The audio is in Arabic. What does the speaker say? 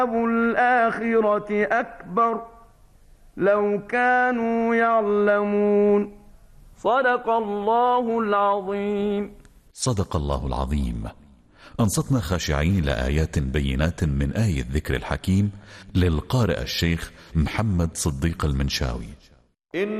الآخرة أكبر لو كانوا يعلمون. صدق الله العظيم. صدق الله العظيم. أنصتنا خاشعين لآيات بينات من آية الذكر الحكيم للقارئ الشيخ محمد صديق المنشاوي.